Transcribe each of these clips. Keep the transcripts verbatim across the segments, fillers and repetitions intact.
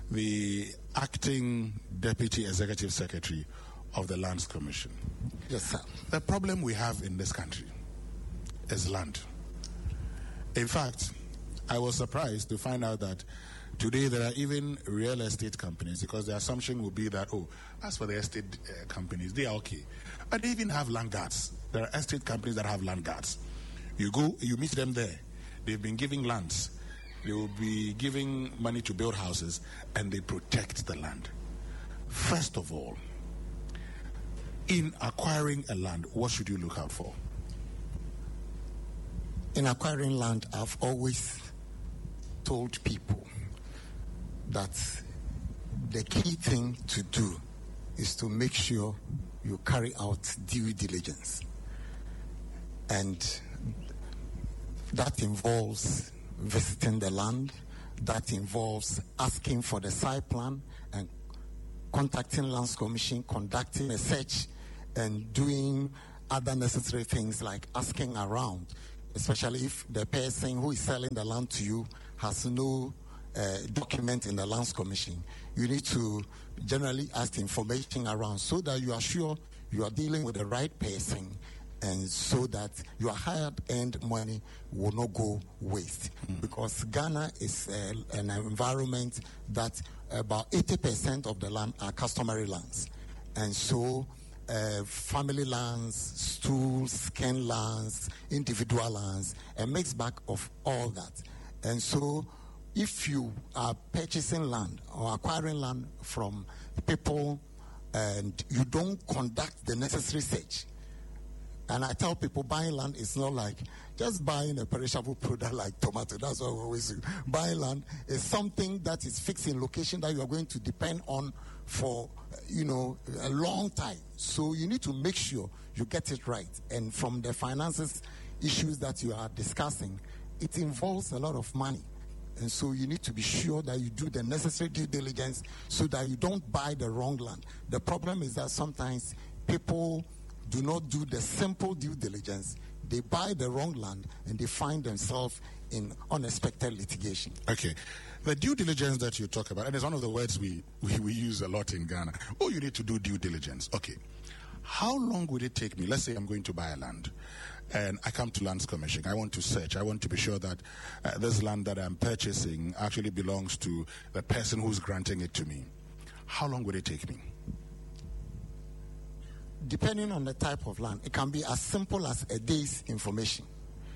the acting Deputy Executive Secretary of the Lands Commission. Yes, sir. The problem we have in this country is land. In fact, I was surprised to find out that today there are even real estate companies, because the assumption will be that, oh, as for the estate uh, companies, they are okay. But they even have land guards. There are estate companies that have land guards. You go, you meet them there. They've been giving lands. They will be giving money to build houses, and they protect the land. First of all, in acquiring a land, what should you look out for? In acquiring land, I've always told people that the key thing to do is to make sure you carry out due diligence. And that involves visiting the land, that involves asking for the site plan and contacting Lands Commission, conducting a search, and doing other necessary things like asking around, especially if the person who is selling the land to you has no uh, document in the Lands Commission. You need to generally ask information around so that you are sure you are dealing with the right person, and so that your hard-earned money will not go waste. Mm. Because Ghana is uh, an environment that about eighty percent of the land are customary lands. And so uh, family lands, stools, skin lands, individual lands, a mixed bag of all that. And so if you are purchasing land or acquiring land from people and you don't conduct the necessary search, and I tell people buying land is not like just buying a perishable product like tomato. That's what we always do. Buying land is something that is fixed in location that you are going to depend on for, you know, a long time. So you need to make sure you get it right. And from the finances issues that you are discussing, it involves a lot of money. And so you need to be sure that you do the necessary due diligence so that you don't buy the wrong land. The problem is that sometimes people do not do the simple due diligence. They buy the wrong land and they find themselves in unexpected litigation. Okay. The due diligence that you talk about, and it's one of the words we, we, we use a lot in Ghana. Oh, you need to do due diligence. Okay. How long would it take me? Let's say I'm going to buy a land and I come to Lands Commission. I want to search. I want to be sure that uh, this land that I'm purchasing actually belongs to the person who's granting it to me. How long would it take me? Depending on the type of land, it can be as simple as a day's information.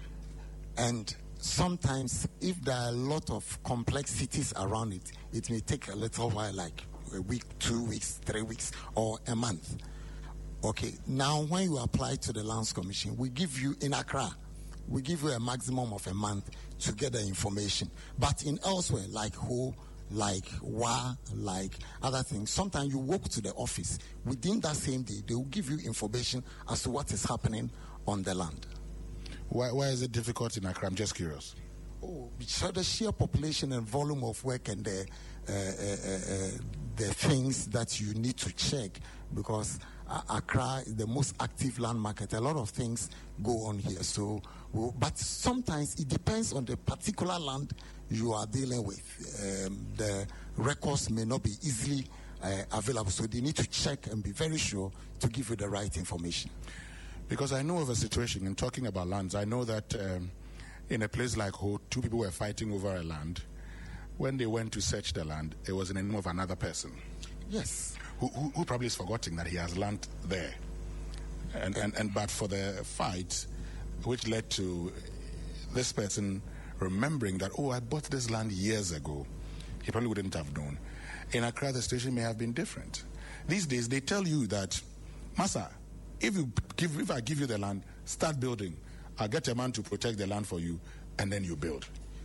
And sometimes, if there are a lot of complexities around it, it may take a little while, like a week, two weeks, three weeks, or a month. Okay, now when you apply to the Lands Commission, we give you, in Accra, we give you a maximum of a month to get the information. But in elsewhere, like Ho, like W A, like other things, sometimes you walk to the office. Within that same day, they will give you information as to what is happening on the land. Why, why is it difficult in Accra? I'm just curious. Oh, so the sheer population and volume of work and the, uh, uh, uh, the things that you need to check, because Accra is the most active land market. A lot of things go on here. So, but sometimes it depends on the particular land you are dealing with. Um, the records may not be easily uh, available, so they need to check and be very sure to give you the right information. Because I know of a situation, in talking about lands, I know that um, in a place like Ho, two people were fighting over a land. When they went to search the land, it was in the name of another person. Yes. Who, who, who probably is forgetting that he has land there. And, and, and but for the fight, which led to this person remembering that, oh, I bought this land years ago, he probably wouldn't have known. In Accra, the situation may have been different. These days, they tell you that, Masa, if you give, if I give you the land, start building. I'll get a man to protect the land for you, and then you build.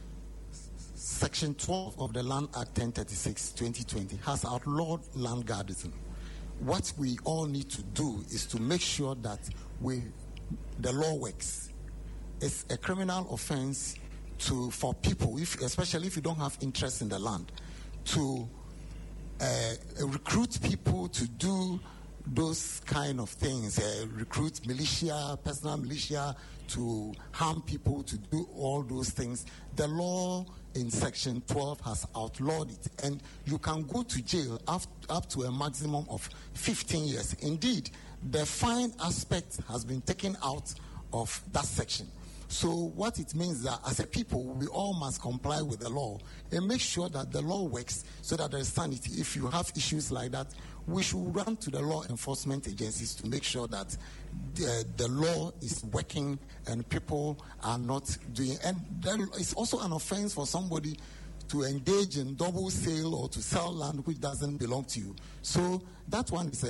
Section twelve of the Land Act ten thirty-six twenty twenty has outlawed land guardism. What we all need to do is to make sure that we, the law works. It's a criminal offense to for people, if, especially if you don't have interest in the land, to uh, recruit people to do those kind of things, uh, recruit militia, personal militia, to harm people, to do all those things. The law in Section twelve has outlawed it, and you can go to jail up, up to a maximum of fifteen years. Indeed, the fine aspect has been taken out of that section. So what it means is that as a people, we all must comply with the law and make sure that the law works so that there is sanity. If you have issues like that, we should run to the law enforcement agencies to make sure that the, the law is working and people are not doing. And then it's also an offense for somebody to engage in double sale or to sell land which doesn't belong to you. So that one is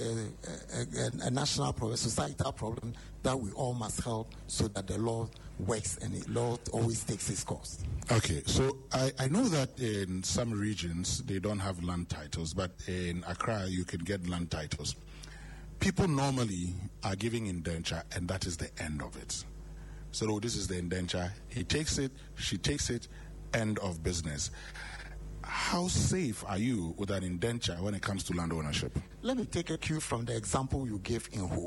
a, a, a national problem, a societal problem that we all must help so that the law works and the law always takes its course. Okay, so I, I know that in some regions they don't have land titles, but in Accra you can get land titles. People normally are giving indenture, and that is the end of it. So this is the indenture. He takes it, she takes it, end of business. How safe are you with an indenture when it comes to land ownership? Let me take a cue from the example you gave in Ho.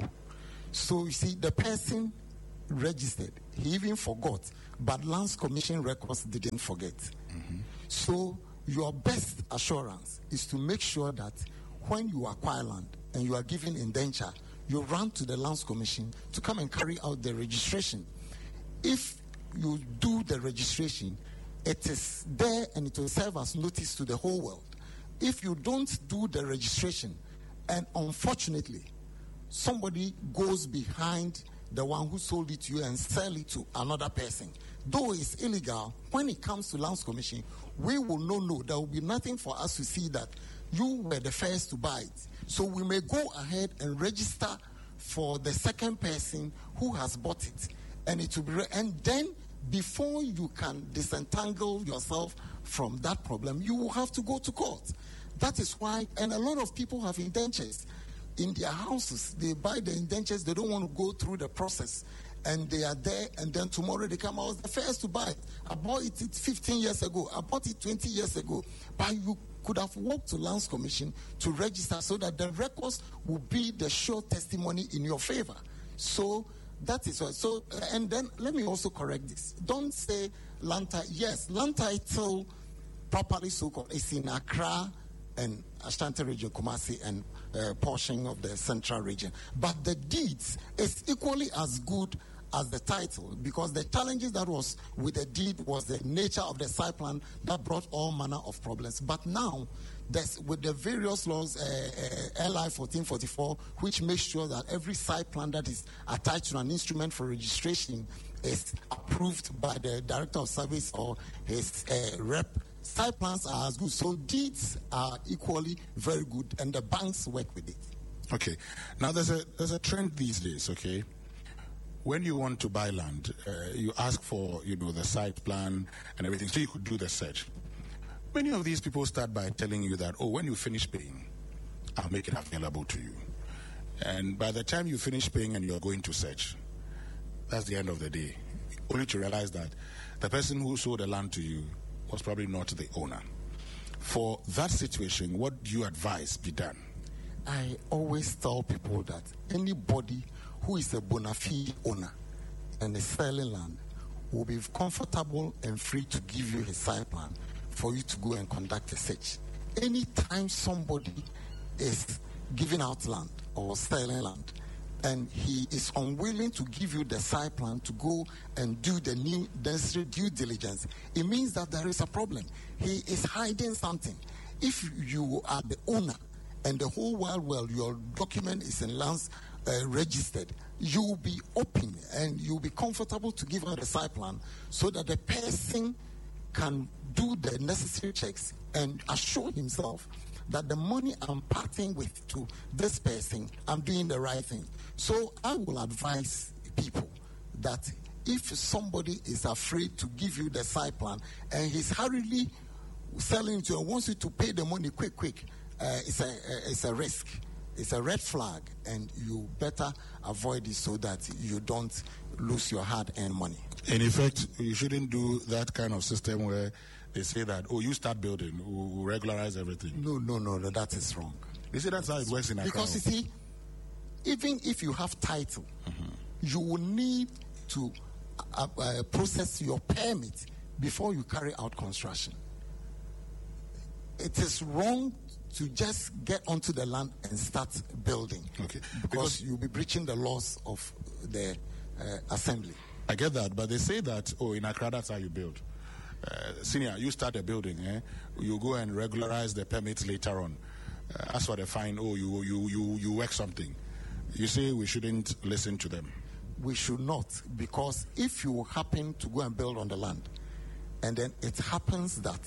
So you see, the person registered, he even forgot, but Lands Commission records didn't forget. Mm-hmm. So your best assurance is to make sure that when you acquire land and you are given indenture, you run to the Lands Commission to come and carry out the registration. If you do the registration, it is there and it will serve as notice to the whole world. If you don't do the registration, and unfortunately, somebody goes behind the one who sold it to you and sell it to another person, though it's illegal, when it comes to Lands Commission, we will not know. There will be nothing for us to see that you were the first to buy it. So we may go ahead and register for the second person who has bought it, and it will be re- and then before you can disentangle yourself from that problem, you will have to go to court. That is why, and a lot of people have indentures in their houses. They buy the indentures, they don't want to go through the process, and they are there, and then tomorrow they come out the first to buy it. I bought it fifteen years ago, I bought it twenty years ago, but you could have walked to Lands Commission to register so that the records will be the sure testimony in your favor. So that is what. So, and then let me also correct this. Don't say land title. Yes, land title, properly so called, is in Accra and Ashanti region, Kumasi, and uh, portion of the central region. But the deeds is equally as good as the title, because the challenges that was with the deed was the nature of the site plan that brought all manner of problems. But now, there's, with the various laws, uh, uh, L I fourteen forty-four, which makes sure that every site plan that is attached to an instrument for registration is approved by the Director of Service or his uh, rep. Site plans are as good. So deeds are equally very good, and the banks work with it. Okay. Now, there's a there's a trend these days, okay? When you want to buy land, uh, you ask for, you know, the site plan and everything, so you could do the search. Many of these people start by telling you that, oh, when you finish paying, I'll make it available to you. And by the time you finish paying and you're going to search, that's the end of the day. Only to realize that the person who sold the land to you was probably not the owner. For that situation, what do you advise be done? I always tell people that anybody who is a bona fide owner and is selling land will be comfortable and free to give you his site plan for you to go and conduct a search. Anytime somebody is giving out land or selling land and he is unwilling to give you the site plan to go and do the new necessary due diligence, it means that there is a problem. He is hiding something. If you are the owner and the whole wide world, your document is in lands uh, registered, you will be open and you will be comfortable to give out the site plan so that the person can do the necessary checks and assure himself that the money I'm parting with to this person, I'm doing the right thing. So I will advise people that if somebody is afraid to give you the site plan and he's hurriedly selling to you and wants you to pay the money quick, quick, uh, it's a uh, it's a risk. It's a red flag, and you better avoid it so that you don't lose your hard-earned money. In effect, you shouldn't do that kind of system where they say that, oh, you start building, we'll regularize everything. No, no, no, no, that is wrong. They say that's how it works in Accra. Because you see, even if you have title, mm-hmm. you will need to uh, uh, process your permit before you carry out construction. It is wrong to just get onto the land and start building. Okay. Because, Because you'll be breaching the laws of the uh, assembly. I get that, but they say that, oh, in Accra, that's how you build. Uh, senior, you start a building, eh? You go and regularize the permits later on. Uh, as for the fine, oh, you, you, you, you work something. You say we shouldn't listen to them. We should not, because if you happen to go and build on the land, and then it happens that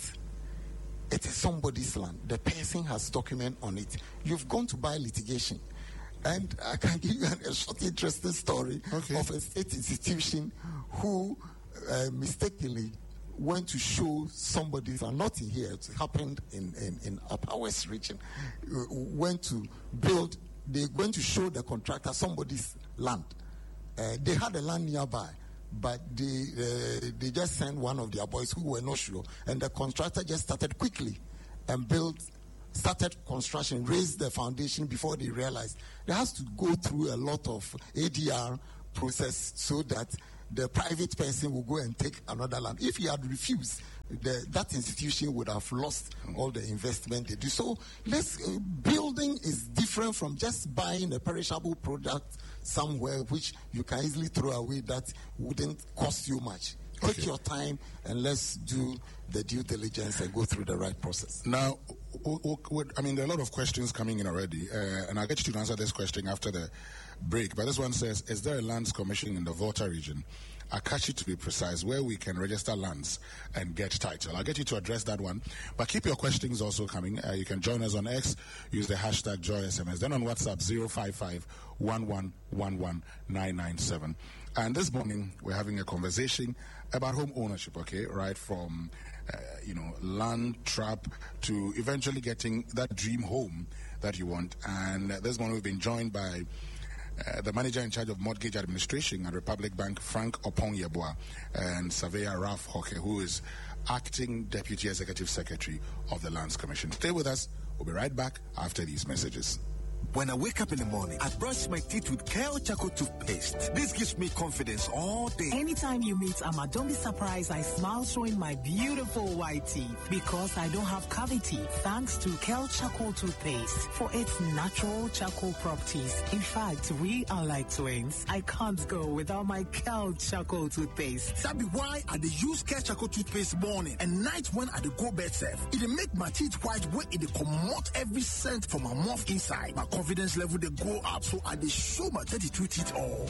it is somebody's land, the person has document on it, you've gone to buy litigation. And I can give you a short, interesting story okay. of a state institution who uh, mistakenly went to show somebody's land, not in here, it happened in, in, in Upper West region, uh, went to build, they went to show the contractor somebody's land. Uh, they had a land nearby, but they uh, they just sent one of their boys who were not sure, and the contractor just started quickly and built, started construction, raised the foundation before they realized. They has to go through a lot of A D R process so that the private person will go and take another land. If he had refused, the, that institution would have lost all the investment they do. So let's, uh, building is different from just buying a perishable product somewhere which you can easily throw away that wouldn't cost you much. Take Okay. your time and let's do the due diligence and go through the right process. Now, w- w- w- I mean, there are a lot of questions coming in already, uh, and I'll get you to answer this question after the break. But this one says, is there a lands commission in the Volta region, Akachi to be precise, where we can register lands and get title? I'll get you to address that one. But keep your questions also coming. Uh, you can join us on X, use the hashtag JoySMS. Then on WhatsApp, zero five five, one one one one, nine nine seven. And this morning, we're having a conversation about home ownership, okay? Right from, uh, you know, land trap to eventually getting that dream home that you want. And uh, this morning, we've been joined by Uh, the manager in charge of mortgage administration at Republic Bank, Frank Opong-Yeboah, and surveyor Ralph Hoke, who is acting deputy executive secretary of the Lands Commission. Stay with us. We'll be right back after these messages. When I wake up in the morning, I brush my teeth with Kale Charcoal toothpaste. This gives me confidence all day. Anytime you meet Amma, don't be surprised I smile showing my beautiful white teeth because I don't have cavity thanks to Kale Charcoal toothpaste for its natural charcoal properties. In fact, we are like twins. I can't go without my Kale Charcoal toothpaste. That be why I dey use Kale Charcoal toothpaste morning and night when I dey go bed safe. It dey make my teeth white when it dey comot every scent from my mouth inside. My confidence level they go up, so I dey show my thirty-two teeth all.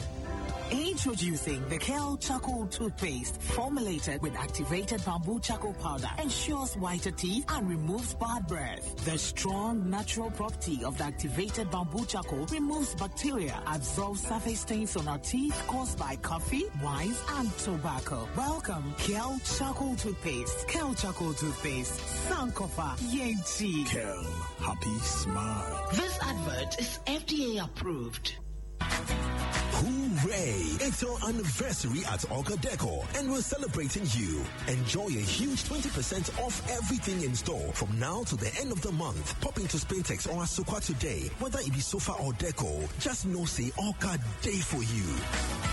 Introducing the Kale Charcoal toothpaste, formulated with activated bamboo charcoal powder, ensures whiter teeth and removes bad breath. The strong natural property of the activated bamboo charcoal removes bacteria, absorbs surface stains on our teeth caused by coffee, wines, and tobacco. Welcome, Kale Charcoal toothpaste. Kale Charcoal toothpaste. Sankofa Yenchi. Kale, happy smile. This advert is F D A approved. Hooray! It's our anniversary at Orca Decor, and we're celebrating you. Enjoy a huge twenty percent off everything in store from now to the end of the month. Pop into Spintex or Asukwa today. Whether it be sofa or decor, just know say Orca Day for you.